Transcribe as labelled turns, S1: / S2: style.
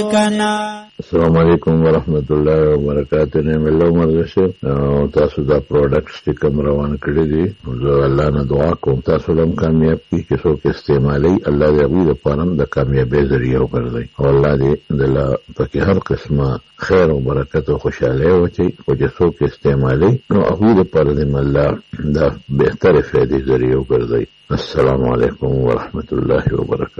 S1: السلام علیکم ورحمت الله وبرکاتہ. نعم الله مرغشه او تاسو دا پروډکټس چې کوم روان کړی دي زه الله نه دعا کوم تاسو هم کامیاب کړئ چې څوک استعمالي الله دې هغوی لپاره د کامیابۍ ذریعہ وګرځي او الله دې د پکې هر قسمه خیر او برکت او خوشحالي واچي او چې څوک استعمالي نو هغوی لپاره دې الله د بهتره فائدې ذریعہ وګرځي. السلام علیکم ورحمت الله وبرکاتہ.